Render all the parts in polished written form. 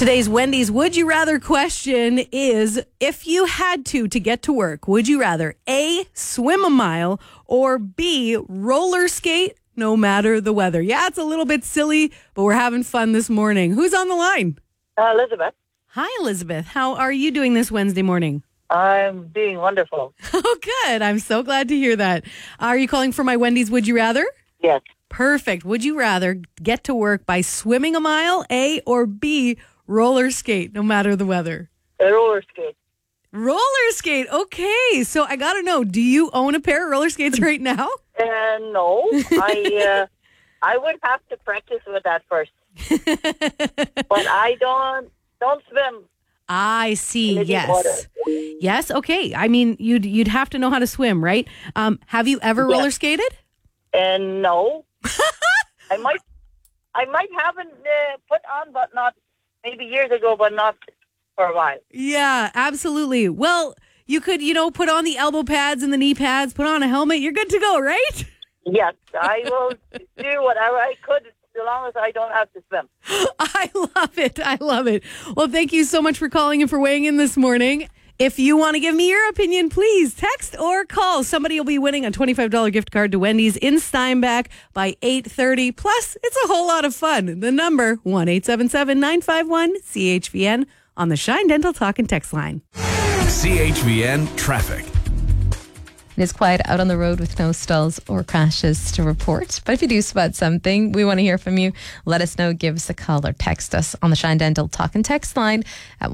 Today's Wendy's Would You Rather question is, if you had to get to work, would you rather A, swim a mile, or B, roller skate no matter the weather? Yeah, it's a little bit silly, but we're having fun this morning. Who's on the line? Elizabeth. Hi, Elizabeth. How are you doing this Wednesday morning? I'm doing wonderful. Oh, good. I'm so glad to hear that. Are you calling for my Wendy's Would You Rather? Yes. Perfect. Would you rather get to work by swimming a mile, A, or B, roller skate no matter the weather? A roller skate. Roller skate. Okay. So I got to know, do you own a pair of roller skates right now? No. I would have to practice with that first. But I don't swim. I see. In Yes. water. Yes. Okay. I mean, you'd have to know how to swim, right? Have you ever roller skated? No. I might haven't put on, but not maybe years ago, but not for a while. Yeah, absolutely. Well, you could, put on the elbow pads and the knee pads, put on a helmet. You're good to go, right? Yes, I will do whatever I could as long as I don't have to swim. I love it. I love it. Well, thank you so much for calling and for weighing in this morning. If you want to give me your opinion, please text or call. Somebody will be winning a $25 gift card to Wendy's in Steinbach by 8:30. Plus, it's a whole lot of fun. The number, 1-877-951-CHVN on the Shine Dental Talk and Text line. CHVN Traffic. It is quiet out on the road with no stalls or crashes to report. But if you do spot something, we want to hear from you. Let us know. Give us a call or text us on the Shine Dental Talk and Text line at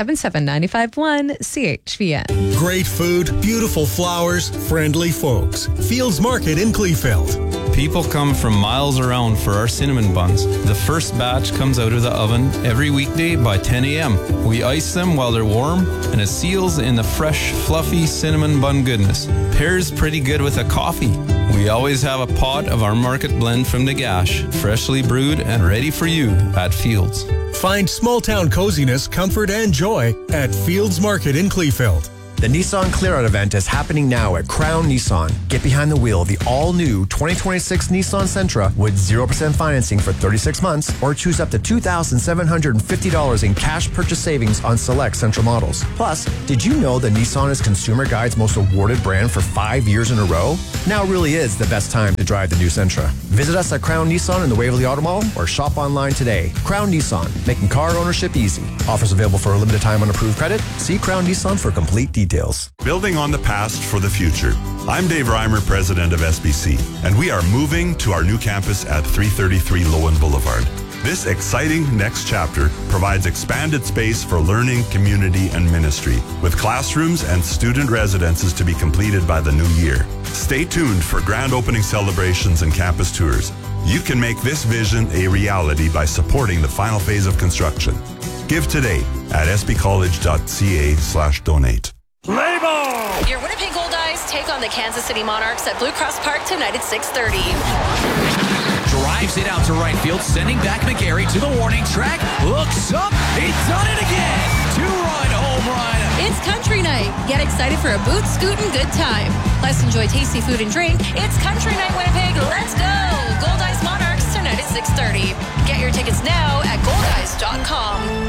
1-877-951-CHVN. Great food, beautiful flowers, friendly folks. Fields Market in Kleefeld. People come from miles around for our cinnamon buns. The first batch comes out of the oven every weekday by 10 a.m. We ice them while they're warm, and it seals in the fresh, fluffy cinnamon bun goodness. Pairs pretty good with a coffee. We always have a pot of our market blend from Nagash, freshly brewed and ready for you at Fields. Find small town coziness, comfort, and joy at Fields Market in Kleefeld. The Nissan Clear Out event is happening now at Crown Nissan. Get behind the wheel of the all-new 2026 Nissan Sentra with 0% financing for 36 months, or choose up to $2,750 in cash purchase savings on select Sentra models. Plus, did you know that Nissan is Consumer Guide's most awarded brand for 5 years in a row? Now really is the best time to drive the new Sentra. Visit us at Crown Nissan in the Waverly Auto Mall or shop online today. Crown Nissan, making car ownership easy. Offers available for a limited time on approved credit. See Crown Nissan for complete details. Building on the past for the future. I'm Dave Reimer, president of SBC, and we are moving to our new campus at 333 Lowen Boulevard. This exciting next chapter provides expanded space for learning, community, and ministry, with classrooms and student residences to be completed by the new year. Stay tuned for grand opening celebrations and campus tours. You can make this vision a reality by supporting the final phase of construction. Give today at sbcollege.ca/donate. Your Winnipeg Gold Eyes take on the Kansas City Monarchs at Blue Cross Park tonight at 6:30. Drives it out to right field, sending back McGarry to the warning track. Looks up. He's done it again. 2-run home run. It's country night. Get excited for a boot, scoot, and good time. Plus, enjoy tasty food and drink. It's country night, Winnipeg. Let's go. Gold Eyes Monarchs tonight at 6:30. Get your tickets now at goldeyes.com.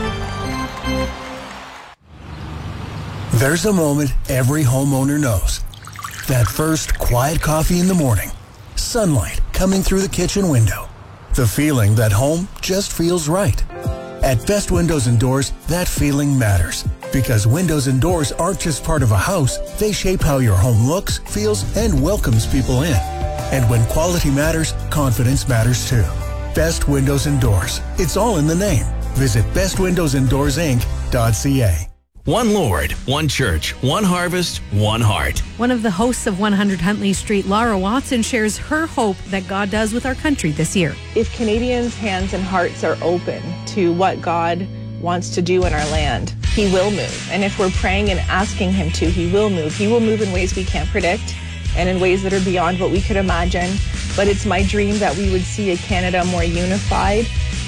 There's a moment every homeowner knows. That first quiet coffee in the morning. Sunlight coming through the kitchen window. The feeling that home just feels right. At Best Windows and Doors, that feeling matters. Because windows and doors aren't just part of a house, they shape how your home looks, feels, and welcomes people in. And when quality matters, confidence matters too. Best Windows and Doors. It's all in the name. Visit bestwindowsanddoorsinc.ca. One Lord, one church, one harvest, one heart. One of the hosts of 100 Huntley Street, Laura Watson, shares her hope that God does with our country this year. If Canadians' hands and hearts are open to what God wants to do in our land, He will move. And if we're praying and asking Him to, He will move. He will move in ways we can't predict and in ways that are beyond what we could imagine. But it's my dream that we would see a Canada more unified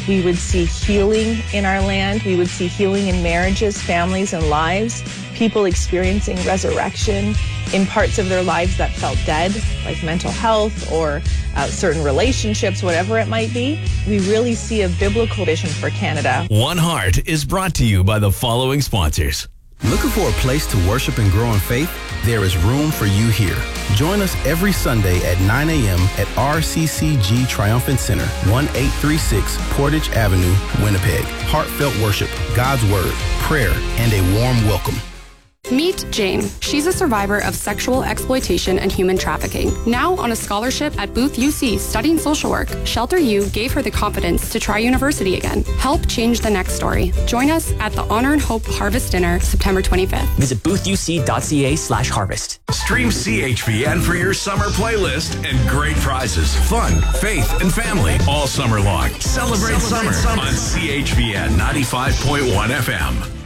We would see healing in our land. We would see healing in marriages, families, and lives. People experiencing resurrection in parts of their lives that felt dead, like mental health or certain relationships, whatever it might be. We really see a biblical vision for Canada. One Heart is brought to you by the following sponsors. Looking for a place to worship and grow in faith? There is room for you here. Join us every Sunday at 9 a.m. at RCCG Triumphant Center, 1836 Portage Avenue, Winnipeg. Heartfelt worship, God's Word, prayer, and a warm welcome. Meet Jane. She's a survivor of sexual exploitation and human trafficking. Now on a scholarship at Booth UC studying social work, Shelter U gave her the confidence to try university again. Help change the next story. Join us at the Honor and Hope Harvest Dinner, September 25th. Visit boothuc.ca/harvest. Stream CHVN for your summer playlist and great prizes, fun, faith, and family all summer long. Celebrate summer on CHVN 95.1 FM.